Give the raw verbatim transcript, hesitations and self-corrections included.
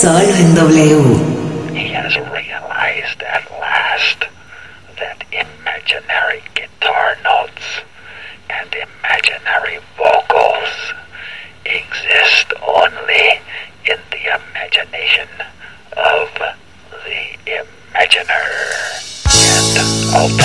Solo en W. He has realized at last that imaginary guitar notes and imaginary vocals exist only in the imagination of the imaginer. And I'll